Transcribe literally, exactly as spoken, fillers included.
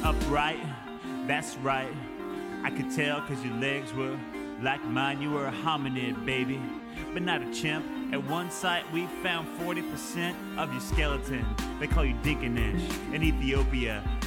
upright, that's right. I could tell cause your legs were like mine. You were a hominid, baby, but not a chimp. At one site we found forty percent of your skeleton. They call you Dinkinesh in Ethiopia.